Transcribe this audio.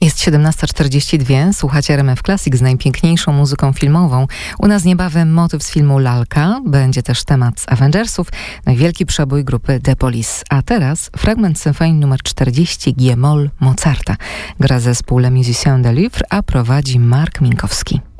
Jest 17:42, słuchacie RMF Classic z najpiękniejszą muzyką filmową. U nas niebawem motyw z filmu Lalka, będzie też temat z Avengersów, no i wielki przebój grupy The Police. A teraz fragment symfonii nr 40 G-moll Mozarta. Gra zespół Les Musiciens de Louvre, a prowadzi Mark Minkowski.